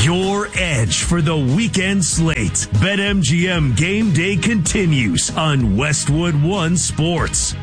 your edge for the weekend slate. BetMGM Game Day continues on Westwood One Sports.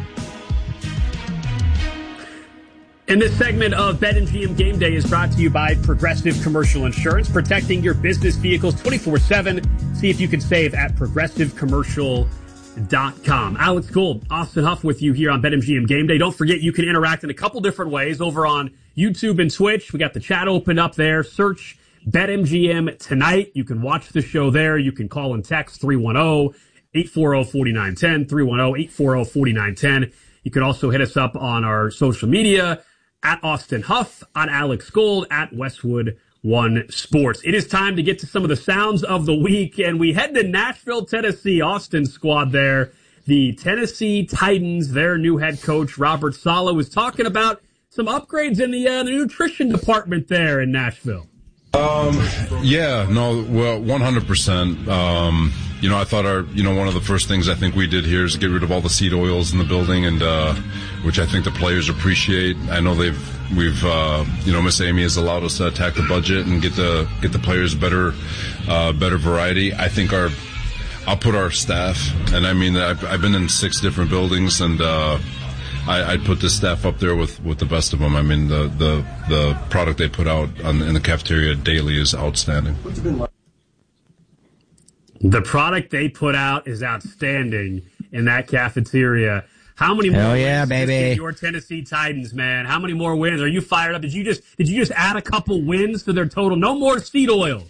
And this segment of BetMGM Game Day is brought to you by Progressive Commercial Insurance, protecting your business vehicles 24/7. See if you can save at progressivecommercial.com. Alex Gold, Austin Huff with you here on BetMGM Game Day. Don't forget you can interact in a couple different ways over on YouTube and Twitch. We got the chat open up there. Search BetMGM tonight. You can watch the show there. You can call and text 310-840-4910, 310-840-4910. You can also hit us up on our social media at Austin Huff, on Alex Gold, at Westwood One Sports. It is time to get to some of the sounds of the week, and we head to Nashville, Tennessee. Austin's squad there. The Tennessee Titans, their new head coach, Robert Saleh, was talking about some upgrades in the nutrition department there in Nashville. 100%. I thought one of the first things I think we did here is get rid of all the seed oils in the building, and which I think the players appreciate. I know Miss Amy has allowed us to attack the budget and get the players better variety. I think I'll put our staff, and I mean I've been in 6 different buildings, and I'd put this staff up there with the best of them. I mean, the product they put out in the cafeteria daily is outstanding. The product they put out is outstanding in that cafeteria. How many more wins baby. Your Tennessee Titans, man? How many more wins? Are you fired up? Did you just add a couple wins to their total? No more seed oils.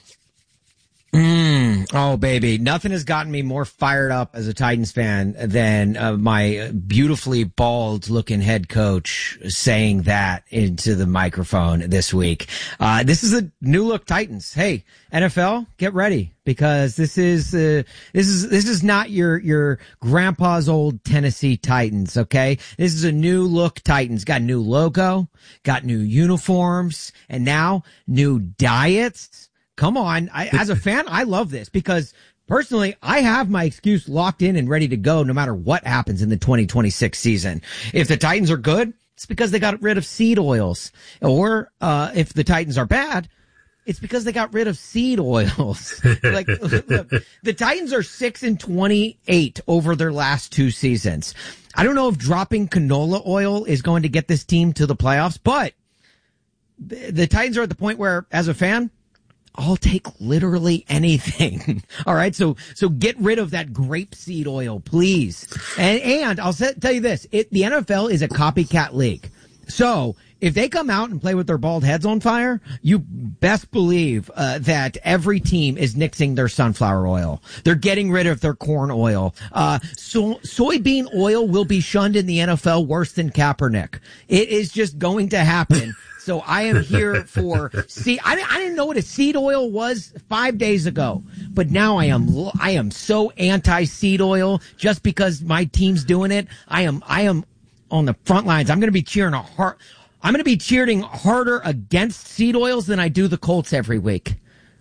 Oh, baby. Nothing has gotten me more fired up as a Titans fan than my beautifully bald-looking head coach saying that into the microphone this week. This is a new-look Titans. Hey, NFL, get ready, because this is not your grandpa's old Tennessee Titans, okay? This is a new-look Titans. Got a new logo, got new uniforms, and now new diets. Come on. As a fan, I love this because personally, I have my excuse locked in and ready to go no matter what happens in the 2026 season. If the Titans are good, it's because they got rid of seed oils. Or if the Titans are bad, it's because they got rid of seed oils. Look, the Titans are 6-28 over their last 2 seasons. I don't know if dropping canola oil is going to get this team to the playoffs, but the Titans are at the point where, as a fan, I'll take literally anything. All right. So get rid of that grapeseed oil, please. And I'll tell you this, the NFL is a copycat league. So if they come out and play with their bald heads on fire, you best believe that every team is nixing their sunflower oil. They're getting rid of their corn oil. Soybean oil will be shunned in the NFL worse than Kaepernick. It is just going to happen. So I am here for I didn't know what a seed oil was 5 days ago, but now I am so anti seed oil just because my team's doing it. I am on the front lines. I'm going to be cheering harder against seed oils than I do the Colts every week.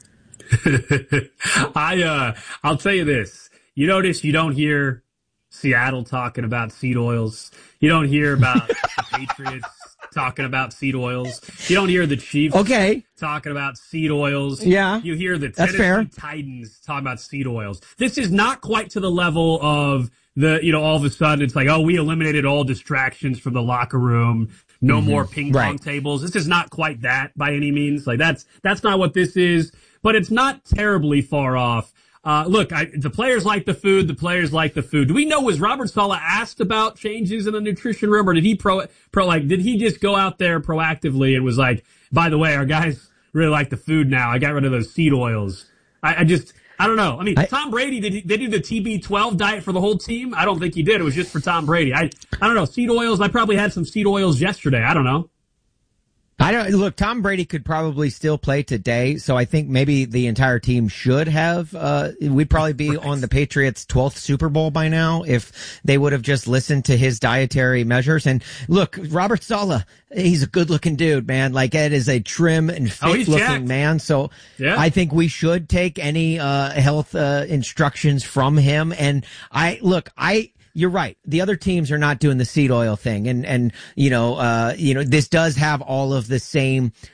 I'll tell you this. You notice you don't hear Seattle talking about seed oils. You don't hear about the Patriots talking about seed oils. You don't hear the Chiefs talking about seed oils. Yeah. You hear the Tennessee Titans talking about seed oils. This is not quite to the level of all of a sudden it's like, oh, we eliminated all distractions from the locker room. No more ping pong tables. This is not quite that by any means. Like that's not what this is, but it's not terribly far off. Look, the players like the food. The players like the food. Do we know, was Robert Saleh asked about changes in the nutrition room, or did he did he just go out there proactively and was like, by the way, our guys really like the food now. I got rid of those seed oils. I don't know. I mean, Tom Brady, did they do the TB12 diet for the whole team? I don't think he did. It was just for Tom Brady. I don't know. Seed oils. I probably had some seed oils yesterday. I don't know. Look, Tom Brady could probably still play today, so I think maybe the entire team should have. We'd probably be on the Patriots' 12th Super Bowl by now if they would have just listened to his dietary measures. And look, Robert Saleh, he's a good-looking dude, man. Like, Ed is a trim and fit-looking man. So I think we should take any health instructions from him. And you're right. The other teams are not doing the seed oil thing. And this does have all of the same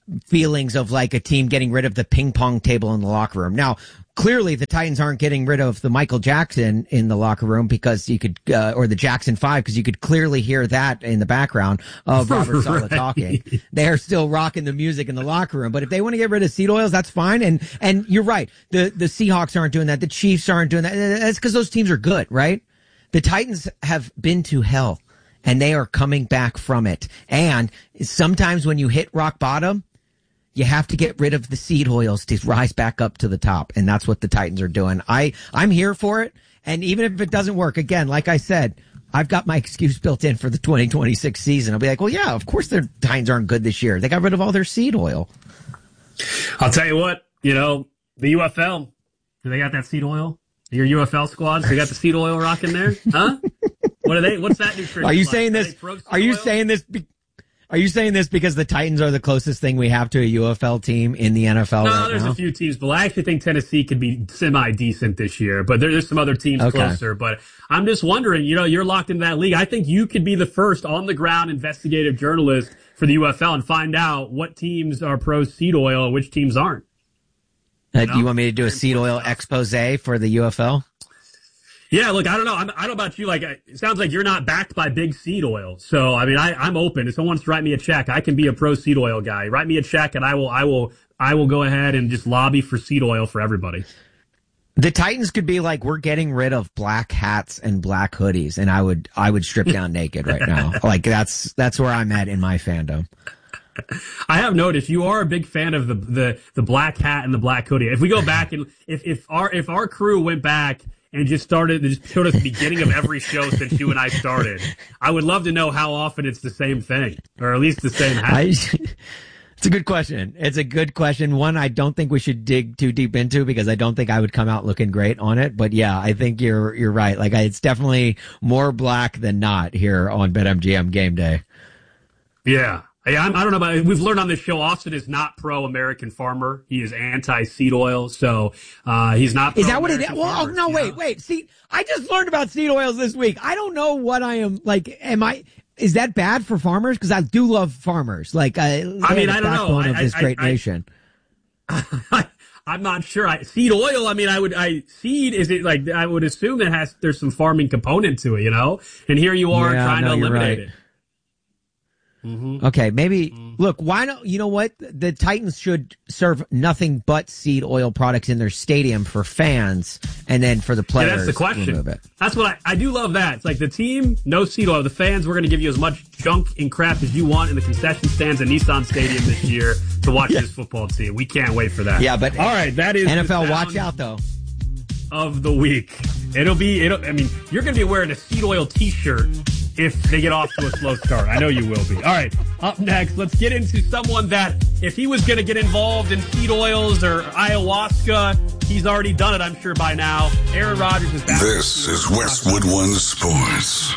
feelings of like a team getting rid of the ping pong table in the locker room. Now, clearly the Titans aren't getting rid of the Michael Jackson in the locker room because you could, or the Jackson 5, because you could clearly hear that in the background of Robert Saleh talking. They're still rocking the music in the locker room. But if they want to get rid of seed oils, that's fine. And you're right. The Seahawks aren't doing that. The Chiefs aren't doing that. That's because those teams are good, right? The Titans have been to hell and they are coming back from it. And sometimes when you hit rock bottom, you have to get rid of the seed oils to rise back up to the top. And that's what the Titans are doing. I'm here for it. And even if it doesn't work, again, like I said, I've got my excuse built in for the 2026 season. I'll be like, well, yeah, of course their Titans aren't good this year. They got rid of all their seed oil. I'll tell you what, the UFL, do they got that seed oil? Your UFL squads, they got the seed oil rocking there? Huh? What are they? What's that nutrition? Are you saying this? Are you saying this because the Titans are the closest thing we have to a UFL team in the NFL right now? No, there's a few teams, but I actually think Tennessee could be semi-decent this year, but there's some other teams closer. But I'm just wondering, you're locked into that league. I think you could be the first on-the-ground investigative journalist for the UFL and find out what teams are pro seed oil and which teams aren't. Do you want me to do a seed oil expose for the UFL? Yeah, look, I don't know. I don't know about you. Like, it sounds like you're not backed by big seed oil. So, I mean, I'm open. If someone wants to write me a check, I can be a pro seed oil guy. Write me a check and I will go ahead and just lobby for seed oil for everybody. The Titans could be like, we're getting rid of black hats and black hoodies, and I would strip down naked right now. Like, that's where I'm at in my fandom. I have noticed you are a big fan of the black hat and the black hoodie. If we go back and if our crew went back and just showed us the beginning of every show since you and I started, I would love to know how often it's the same thing, or at least the same hat. It's a good question. It's a good question. One I don't think we should dig too deep into because I don't think I would come out looking great on it. But yeah, I think you're right. Like, it's definitely more black than not here on BetMGM game day. Yeah. Hey, I don't know about it. We've learned on this show, Austin is not pro-American farmer. He is anti-seed oil, so he's not pro-American. Is that what it is? Well, no, wait. See, I just learned about seed oils this week. I don't know what I am, like, is that bad for farmers? Because I do love farmers. Like, I don't know. Of this great nation. I'm not sure. Seed oil, seed, is it like, I would assume there's some farming component to it, And here you are trying to eliminate it. Mm-hmm. Okay, maybe look, why don't you know what? The Titans should serve nothing but seed oil products in their stadium for fans, and then for the players. Yeah, that's the question. That's what I do love that. It's like the team, no seed oil. The fans, we're going to give you as much junk and crap as you want in the concession stands at Nissan Stadium this year to watch this football team. We can't wait for that. Yeah, but all right, that is NFL. Watch out, though. Of the week, you're going to be wearing a seed oil T-shirt if they get off to a slow start. I know you will be. All right, up next, let's get into someone that, if he was going to get involved in seed oils or ayahuasca, he's already done it, I'm sure, by now. Aaron Rodgers is back. This is Westwood One Sports.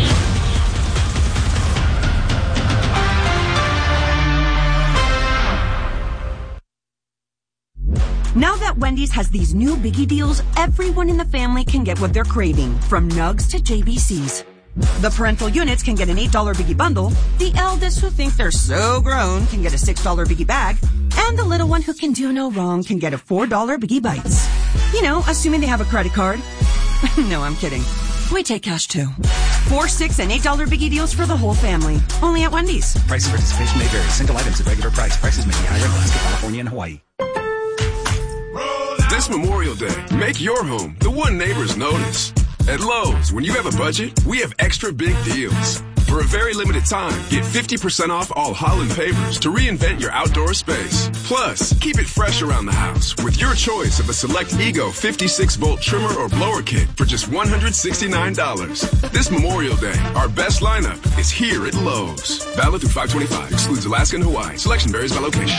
Now that Wendy's has these new biggie deals, everyone in the family can get what they're craving, from nugs to JBCs. The parental units can get an $8 biggie bundle, the eldest who think they're so grown can get a $6 biggie bag, and the little one who can do no wrong can get a $4 biggie bites. Assuming they have a credit card. No, I'm kidding. We take cash too. 4, 6, and $8 biggie deals for the whole family. Only at Wendy's. Price and participation may vary. Single items at regular price. Prices may be higher in Alaska, California, and Hawaii. This Memorial Day, make your home the one neighbors notice. At Lowe's, when you have a budget, we have extra big deals. For a very limited time, get 50% off all Holland pavers to reinvent your outdoor space. Plus, keep it fresh around the house with your choice of a select Ego 56-volt trimmer or blower kit for just $169. This Memorial Day, our best lineup is here at Lowe's. Valid through 5/25. Excludes Alaska and Hawaii. Selection varies by location.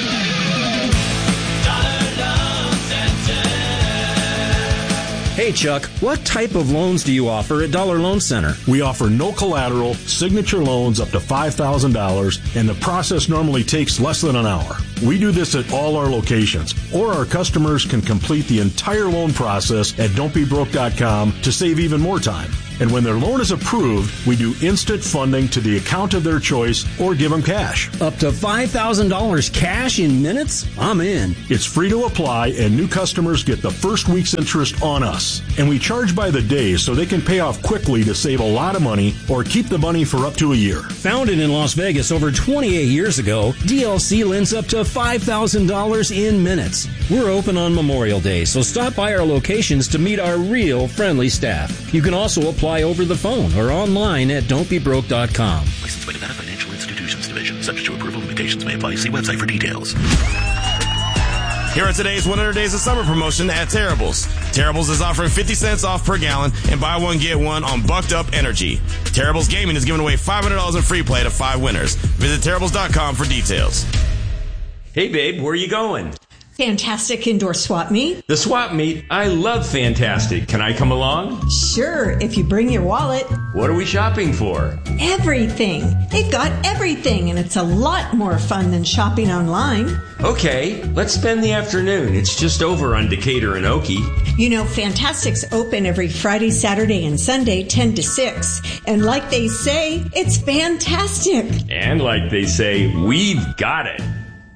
Hey, Chuck, what type of loans do you offer at Dollar Loan Center? We offer no collateral, signature loans up to $5,000, and the process normally takes less than an hour. We do this at all our locations, or our customers can complete the entire loan process at don'tbebroke.com to save even more time. And when their loan is approved, we do instant funding to the account of their choice or give them cash. Up to $5,000 cash in minutes? I'm in. It's free to apply, and new customers get the first week's interest on us. And we charge by the day so they can pay off quickly to save a lot of money or keep the money for up to a year. Founded in Las Vegas over 28 years ago, DLC lends up to $5,000 in minutes. We're open on Memorial Day, so stop by our locations to meet our real friendly staff. You can also apply over the phone or online at don'tbebroke.com. Licensed by Nevada Financial Institutions Division. Subject to approval, limitations may apply. See website for details. Here are today's 100 Days of Summer promotion at Terrible's. Terrible's is offering 50 cents off per gallon and buy one, get one on Bucked Up Energy. Terrible's Gaming is giving away $500 in free play to 5 winners. Visit Terrible's.com for details. Hey, babe, where are you going? Fantastic Indoor Swap Meet. The Swap Meet? I love Fantastic. Can I come along? Sure, if you bring your wallet. What are we shopping for? Everything. They've got everything, and it's a lot more fun than shopping online. Okay, let's spend the afternoon. It's just over on Decatur and Okie. You know, Fantastic's open every Friday, Saturday, and Sunday, 10 to 6. And like they say, it's fantastic. And like they say, we've got it.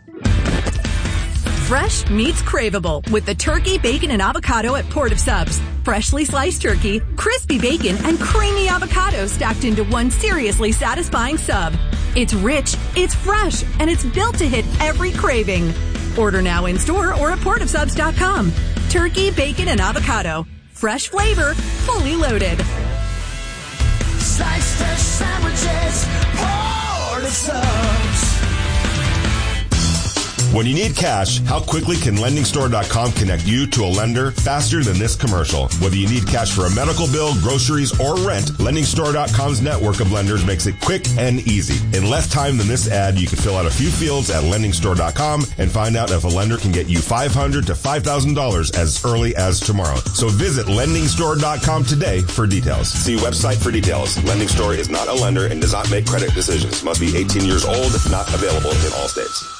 Fresh meets craveable with the turkey, bacon, and avocado at Port of Subs. Freshly sliced turkey, crispy bacon, and creamy avocado stacked into one seriously satisfying sub. It's rich, it's fresh, and it's built to hit every craving. Order now in store or at portofsubs.com. Turkey, bacon, and avocado. Fresh flavor, fully loaded. Slice fresh sandwiches, Port of Subs. When you need cash, how quickly can LendingStore.com connect you to a lender faster than this commercial? Whether you need cash for a medical bill, groceries, or rent, LendingStore.com's network of lenders makes it quick and easy. In less time than this ad, you can fill out a few fields at LendingStore.com and find out if a lender can get you $500 to $5,000 as early as tomorrow. So visit LendingStore.com today for details. See website for details. LendingStore is not a lender and does not make credit decisions. Must be 18 years old, not available in all states.